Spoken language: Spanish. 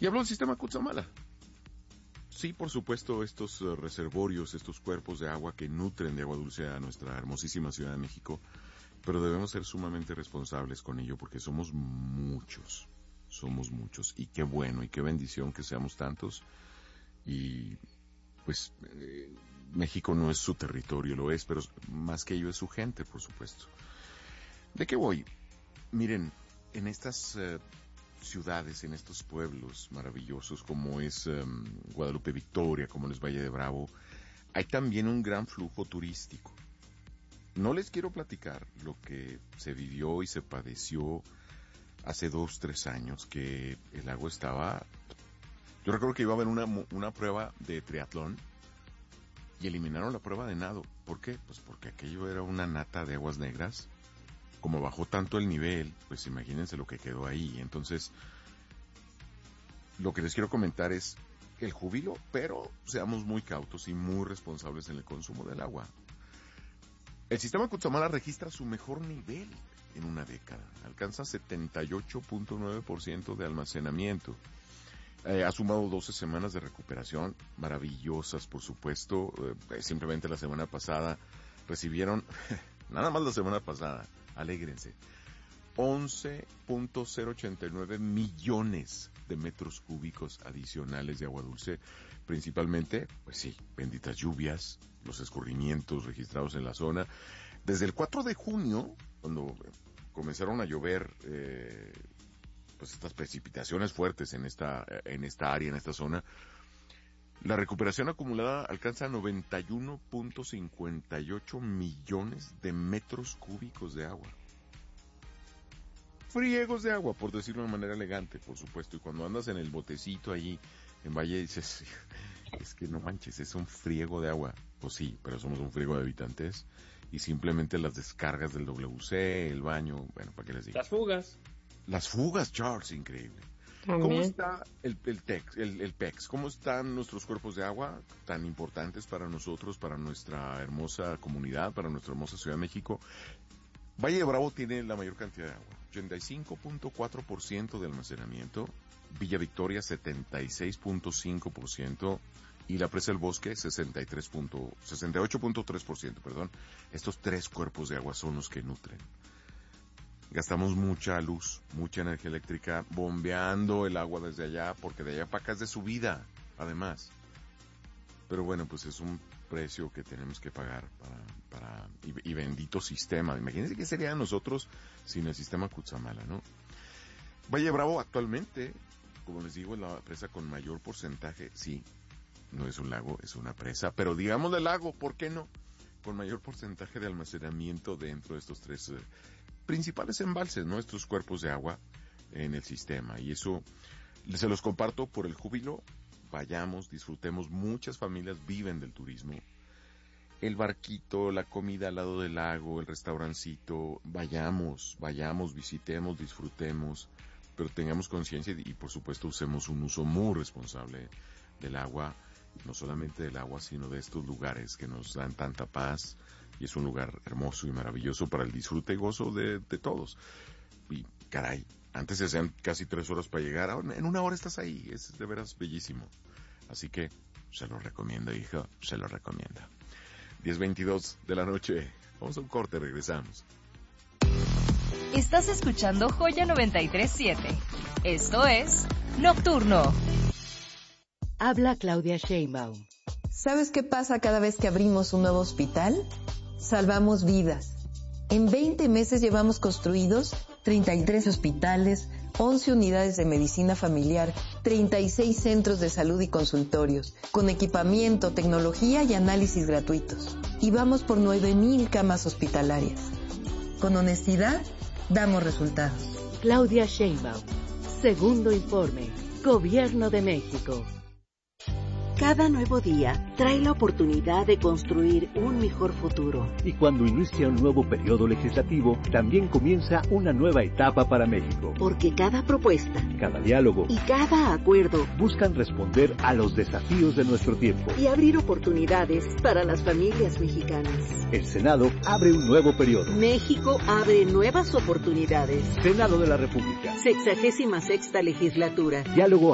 Y hablo del sistema Cutzamala. Sí, por supuesto, estos reservorios, estos cuerpos de agua que nutren de agua dulce a nuestra hermosísima Ciudad de México, pero debemos ser sumamente responsables con ello porque somos muchos, y qué bueno y qué bendición que seamos tantos, y pues México no es su territorio, lo es, pero más que ello es su gente, por supuesto. ¿De qué voy? Miren, en estas ciudades, en estos pueblos maravillosos como es Guadalupe Victoria, como es Valle de Bravo, hay también un gran flujo turístico. No les quiero platicar lo que se vivió y se padeció hace 2-3 años, que el agua estaba... Yo recuerdo que iba a haber una prueba de triatlón y eliminaron la prueba de nado. ¿Por qué? Pues porque aquello era una nata de aguas negras. Como bajó tanto el nivel, pues imagínense lo que quedó ahí. Entonces, lo que les quiero comentar es el júbilo, pero seamos muy cautos y muy responsables en el consumo del agua. El sistema Cutzamala registra su mejor nivel en una década. Alcanza 78.9% de almacenamiento. Ha sumado 12 semanas de recuperación, maravillosas, por supuesto. Simplemente la semana pasada recibieron, nada más la semana pasada, alégrense, 11.089 millones de metros cúbicos adicionales de agua dulce, principalmente, pues sí, benditas lluvias, los escurrimientos registrados en la zona. Desde el 4 de junio, cuando comenzaron a llover pues estas precipitaciones fuertes en esta área, en esta zona, la recuperación acumulada alcanza 91.58 millones de metros cúbicos de agua. Friegos de agua, por decirlo de manera elegante, por supuesto. Y cuando andas en el botecito allí en Valle dices, es que no manches, es un friego de agua. Pues sí, pero somos un friego de habitantes. Y simplemente las descargas del WC, el baño, bueno, ¿para qué les digo? Las fugas, Charles, increíble. También. ¿Cómo está el PEX? ¿Cómo están nuestros cuerpos de agua tan importantes para nosotros, para nuestra hermosa comunidad, para nuestra hermosa Ciudad de México? Valle de Bravo tiene la mayor cantidad de agua, 85.4% de almacenamiento, Villa Victoria 76.5% y la Presa del Bosque 68.3%, perdón. Estos tres cuerpos de agua son los que nutren. Gastamos mucha luz, mucha energía eléctrica bombeando el agua desde allá, porque de allá para acá es de subida, además. Pero bueno, pues es un precio que tenemos que pagar y bendito sistema. Imagínense qué sería de nosotros sin el sistema Cutzamala, ¿no? Valle Bravo actualmente, como les digo, es la presa con mayor porcentaje, sí, no es un lago, es una presa, pero digamos del lago, ¿por qué no? Con mayor porcentaje de almacenamiento dentro de estos tres principales embalses, ¿no? Estos cuerpos de agua en el sistema. Y eso se los comparto por el júbilo. Vayamos, disfrutemos. Muchas familias viven del turismo. El barquito, la comida al lado del lago, el restaurancito. Vayamos, visitemos, disfrutemos. Pero tengamos conciencia y por supuesto usemos un uso muy responsable del agua. No solamente del agua, sino de estos lugares que nos dan tanta paz. Y es un lugar hermoso y maravilloso para el disfrute y gozo de todos. Y caray, antes se hacían casi 3 horas para llegar, ahora en 1 hora estás ahí, es de veras bellísimo. Así que se lo recomiendo, hijo, se lo recomiendo. 10:22 de la noche, vamos a un corte, regresamos. Estás escuchando Joya 93.7. Esto es Nocturno. Habla Claudia Sheinbaum. ¿Sabes qué pasa cada vez que abrimos un nuevo hospital? Salvamos vidas. En 20 meses llevamos construidos 33 hospitales, 11 unidades de medicina familiar, 36 centros de salud y consultorios, con equipamiento, tecnología y análisis gratuitos. Y vamos por 9,000 camas hospitalarias. Con honestidad, damos resultados. Claudia Sheinbaum. Segundo informe. Gobierno de México. Cada nuevo día trae la oportunidad de construir un mejor futuro. Y cuando inicia un nuevo periodo legislativo, también comienza una nueva etapa para México. Porque cada propuesta, cada diálogo y cada acuerdo buscan responder a los desafíos de nuestro tiempo y abrir oportunidades para las familias mexicanas. El Senado abre un nuevo periodo. México abre nuevas oportunidades. Senado de la República. 66ª legislatura. Diálogo